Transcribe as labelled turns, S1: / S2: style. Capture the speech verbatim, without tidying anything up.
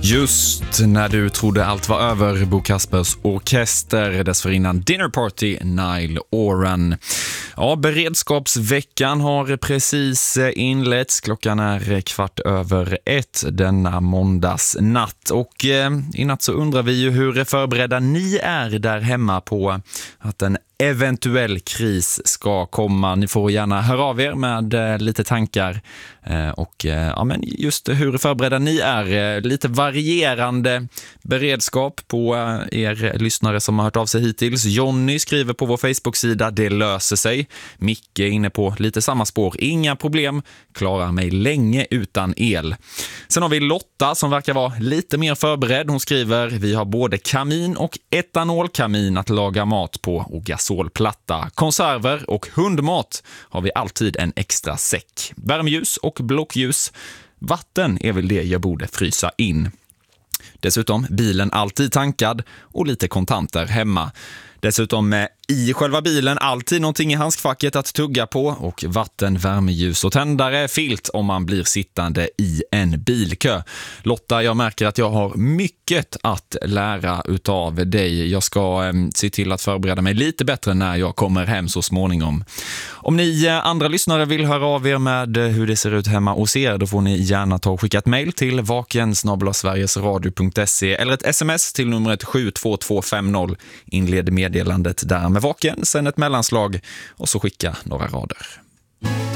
S1: Just när du trodde allt var över, Bo Kaspers Orkester, dessförinnan Dinner Party, Nile Oran. Ja, beredskapsveckan har precis inletts. Klockan är kvart över ett denna måndagsnatt. Och eh, i natt så undrar vi ju hur förberedda ni är där hemma på att en eventuell kris ska komma. Ni får gärna höra av er med eh, lite tankar eh, och eh, ja, men just hur förberedda ni är. Eh, lite varierande beredskap på eh, er lyssnare som har hört av sig hittills. Jonny skriver på vår Facebook-sida: det löser sig. Micke är inne på lite samma spår. Inga problem, klarar mig länge utan el. Sen har vi Lotta som verkar vara lite mer förberedd. Hon skriver: vi har både kamin och etanolkamin att laga mat på och gasolplatta. Konserver och hundmat har vi alltid en extra säck. Värmeljus och blockljus. Vatten är väl det jag borde frysa in. Dessutom bilen alltid tankad och lite kontanter hemma. Dessutom med i själva bilen alltid någonting i handskfacket att tugga på och vatten, värmeljus och tändare, filt om man blir sittande i en bilkö. Lotta, jag märker att jag har mycket att lära utav dig. Jag ska eh, se till att förbereda mig lite bättre när jag kommer hem så småningom. Om ni eh, andra lyssnare vill höra av er med hur det ser ut hemma hos er, då får ni gärna ta och skicka ett mejl till vaken snabel-a sverigesradio punkt se eller ett sms till numret sju två två fem noll. Inled meddelandet där med vaken, sen ett mellanslag och så skicka några rader.